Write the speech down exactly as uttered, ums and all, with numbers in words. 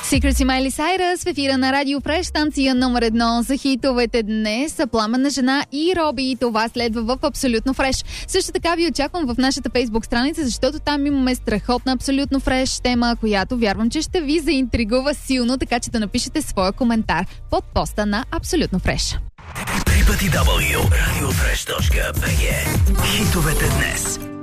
Secrets и Майли Сайръс в ефира на Радио Фреш, станция номер едно за хитовете днес са Пламенна жена и Роби. Това следва в Абсолютно Фреш. Също така ви очаквам в нашата фейсбук страница, защото там имаме страхотна Абсолютно Фреш тема, която вярвам, че ще ви заинтригува силно, така че да напишете своя коментар под поста на Абсолютно Фреш. дабъл ю дабъл ю точка радиофреш точка би джи Хитовете днес.